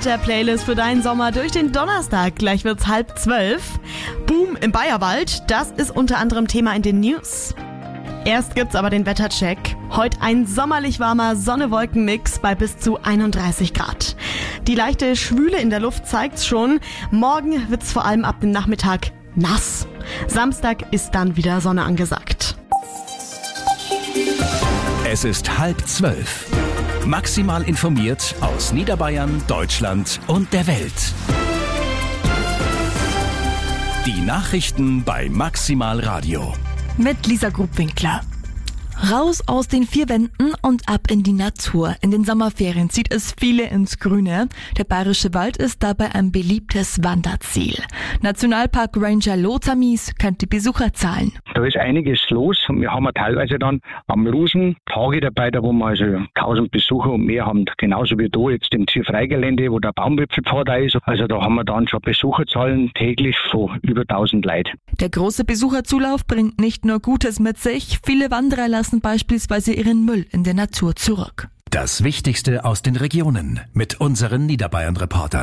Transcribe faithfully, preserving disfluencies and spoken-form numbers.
Wetter-Playlist für deinen Sommer durch den Donnerstag. Gleich wird's halb zwölf. Boom im Bayerwald, das ist unter anderem Thema in den News. Erst gibt's aber den Wettercheck. Heute ein sommerlich warmer Sonne-Wolken-Mix bei bis zu einunddreißig Grad. Die leichte Schwüle in der Luft zeigt's schon. Morgen wird's vor allem ab dem Nachmittag nass. Samstag ist dann wieder Sonne angesagt. Es ist halb zwölf. Maximal informiert aus Niederbayern, Deutschland und der Welt. Die Nachrichten bei Maximal Radio. Mit Lisa Grubwinkler. Raus aus den vier Wänden und ab in die Natur. In den Sommerferien zieht es viele ins Grüne. Der Bayerische Wald ist dabei ein beliebtes Wanderziel. Nationalpark Ranger Lothar Mies kennt die Besucherzahlen. Da ist einiges los. Wir haben teilweise dann am Lusen Tage dabei, da wo wir also tausend Besucher und mehr haben. Genauso wie da jetzt im Tierfreigelände, wo der Baumwipfelpfad da ist. Also da haben wir dann schon Besucherzahlen täglich von über tausend Leuten. Der große Besucherzulauf bringt nicht nur Gutes mit sich. Viele Wanderer lassen beispielsweise ihren Müll in der Natur zurück. Das Wichtigste aus den Regionen mit unseren Niederbayern-Reportern.